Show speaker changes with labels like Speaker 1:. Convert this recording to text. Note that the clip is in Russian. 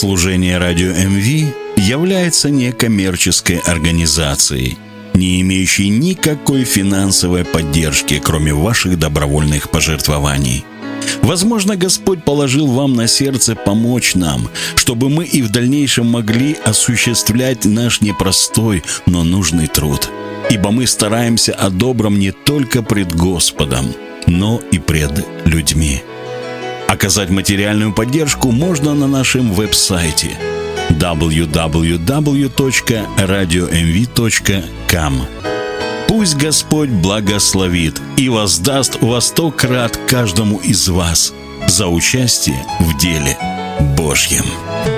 Speaker 1: Служение Радио МВ является некоммерческой организацией, не имеющей никакой финансовой поддержки, кроме ваших добровольных пожертвований. Возможно, Господь положил вам на сердце помочь нам, чтобы мы и в дальнейшем могли осуществлять наш непростой, но нужный труд. Ибо мы стараемся о добром не только пред Господом, но и пред людьми. Оказать материальную поддержку можно на нашем веб-сайте www.radiomv.com. Пусть Господь благословит и воздаст во 100 крат каждому из вас за участие в деле Божьем.